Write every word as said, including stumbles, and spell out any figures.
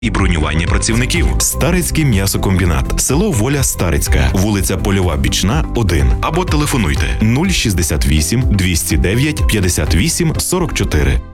і бронювання працівників. Старицький м'ясокомбінат. Село Воля Старицька. Вулиця Польова Бічна, один. Або телефонуйте нуль шістдесят вісім двісті дев'ять п'ятдесят вісім сорок чотири.